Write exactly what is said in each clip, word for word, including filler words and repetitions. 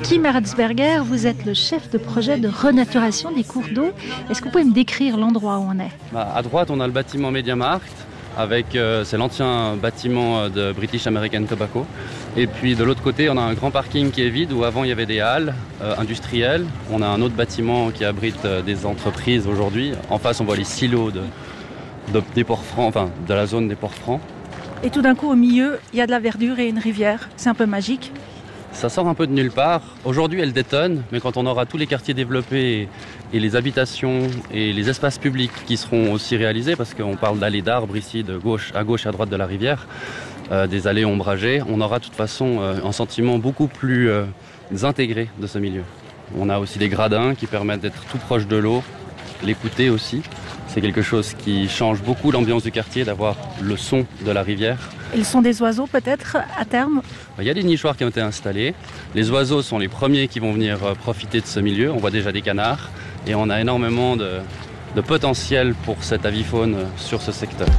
Kim Ertzberger, vous êtes le chef de projet de renaturation des cours d'eau. Est-ce que vous pouvez me décrire l'endroit où on est? Bah, à droite, on a le bâtiment MediaMarkt, avec euh, c'est l'ancien bâtiment de British American Tobacco. Et puis de l'autre côté, on a un grand parking qui est vide, où avant il y avait des halles euh, industrielles. On a un autre bâtiment qui abrite euh, des entreprises aujourd'hui. En face, on voit les silos de, de, des ports francs, enfin de la zone des ports francs. Et tout d'un coup, au milieu, il y a de la verdure et une rivière. C'est un peu magique. Ça sort un peu de nulle part. Aujourd'hui, elle détonne, mais quand on aura tous les quartiers développés et les habitations et les espaces publics qui seront aussi réalisés, parce qu'on parle d'allées d'arbres ici, de gauche à gauche et à droite de la rivière, euh, des allées ombragées, on aura de toute façon euh, un sentiment beaucoup plus euh, intégré de ce milieu. On a aussi des gradins qui permettent d'être tout proche de l'eau, l'écouter aussi. C'est quelque chose qui change beaucoup l'ambiance du quartier, d'avoir le son de la rivière. Et le son des oiseaux peut-être à terme? Il y a des nichoirs qui ont été installés. Les oiseaux sont les premiers qui vont venir profiter de ce milieu. On voit déjà des canards et on a énormément de, de potentiel pour cette avifaune sur ce secteur.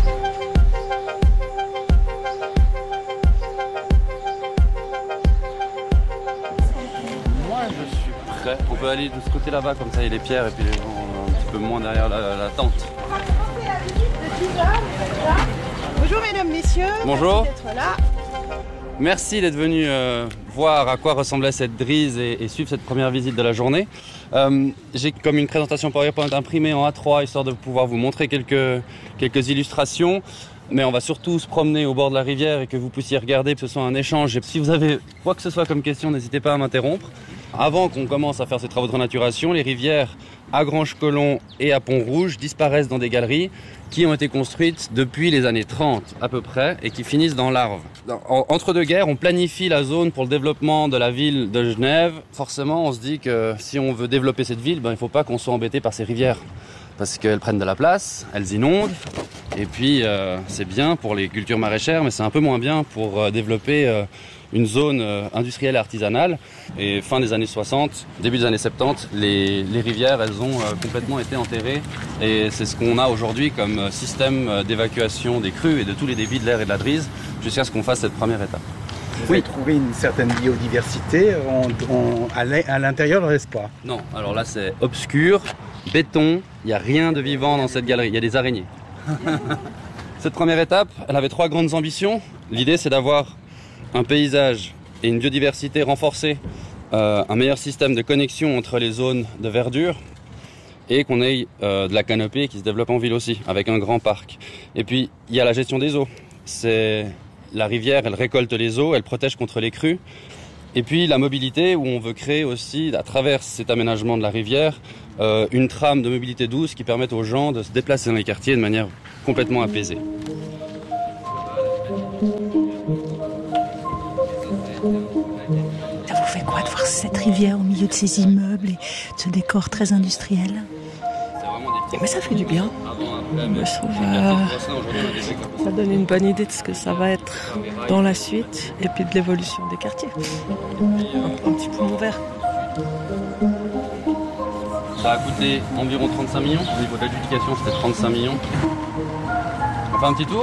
Moi je suis prêt. On peut aller de ce côté là-bas, comme ça il y a les pierres et puis les gens un petit peu moins derrière la, la tente. Bonjour mesdames, messieurs. Bonjour. Merci d'être là. Merci d'être venu euh, voir à quoi ressemblait cette Drise et, et suivre cette première visite de la journée. Euh, j'ai comme une présentation PowerPoint imprimée en A trois, histoire de pouvoir vous montrer quelques, quelques illustrations. Mais on va surtout se promener au bord de la rivière et que vous puissiez regarder, que ce soit un échange. Et si vous avez quoi que ce soit comme question, n'hésitez pas à m'interrompre. Avant qu'on commence à faire ces travaux de renaturation, les rivières à Grange-Colomb et à Pont-Rouge disparaissent dans des galeries qui ont été construites depuis les années trente à peu près et qui finissent dans l'Arve. Entre deux guerres, on planifie la zone pour le développement de la ville de Genève. Forcément, on se dit que si on veut développer cette ville, ben, il ne faut pas qu'on soit embêté par ces rivières parce qu'elles prennent de la place, elles inondent. Et puis, euh, c'est bien pour les cultures maraîchères, mais c'est un peu moins bien pour euh, développer euh, une zone euh, industrielle et artisanale. Et fin des années soixante, début des années soixante-dix, les, les rivières, elles ont euh, complètement été enterrées. Et c'est ce qu'on a aujourd'hui comme euh, système d'évacuation des crues et de tous les débits de l'Aire et de la Drise, jusqu'à ce qu'on fasse cette première étape. Vous avez trouvé une certaine biodiversité on, on, à l'intérieur, le reste pas? Non, alors là c'est obscur, béton, il n'y a rien de vivant dans cette galerie, il y a des araignées. Cette première étape, elle avait trois grandes ambitions. L'idée c'est d'avoir un paysage et une biodiversité renforcée, euh, un meilleur système de connexion entre les zones de verdure et qu'on ait euh, de la canopée qui se développe en ville aussi, avec un grand parc. Et puis il y a la gestion des eaux. C'est la rivière, elle récolte les eaux, elle protège contre les crues. Et puis la mobilité, où on veut créer aussi, à travers cet aménagement de la rivière, euh, une trame de mobilité douce qui permette aux gens de se déplacer dans les quartiers de manière complètement apaisée. Ça vous fait quoi de voir cette rivière au milieu de ces immeubles et de ce décor très industriel? Mais ça fait du bien. Je trouve, euh, ça donne une bonne idée de ce que ça va être dans la suite et puis de l'évolution des quartiers. Un, un petit poumon vert. Ça a coûté environ trente-cinq millions. Au niveau de l'adjudication, c'était trente-cinq millions. On fait un petit tour ?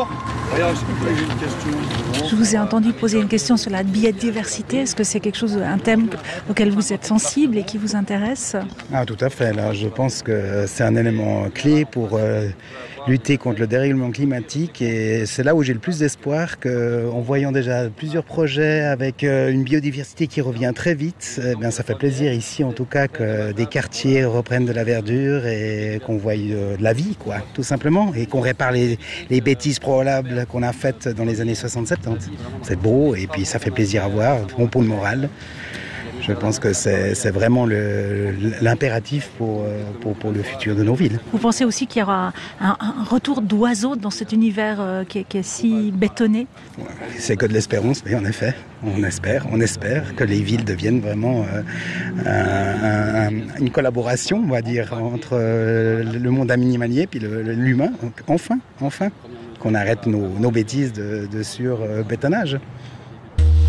Je vous ai entendu poser une question sur la biodiversité. Est-ce que c'est quelque chose, un thème auquel vous êtes sensible et qui vous intéresse? Ah, tout à fait. Là, je pense que c'est un élément clé pour euh, lutter contre le dérèglement climatique et c'est là où j'ai le plus d'espoir qu'en voyant déjà plusieurs projets avec euh, une biodiversité qui revient très vite, eh bien, ça fait plaisir ici en tout cas que des quartiers reprennent de la verdure et qu'on voie euh, de la vie, quoi, tout simplement, et qu'on répare les, les bêtises probables qu'on a faites dans les années soixante soixante-dix. C'est beau et puis ça fait plaisir à voir, bon pour le moral. Je pense que c'est, c'est vraiment le, l'impératif pour, pour, pour le futur de nos villes. Vous pensez aussi qu'il y aura un, un retour d'oiseaux dans cet univers euh, qui, est, qui est si bétonné? C'est que de l'espérance, oui, en effet. On espère, on espère que les villes deviennent vraiment euh, un, un, une collaboration, on va dire, entre euh, le monde animalier et puis le, l'humain. Enfin, enfin, qu'on arrête nos, nos bêtises de, de sur-bétonnage.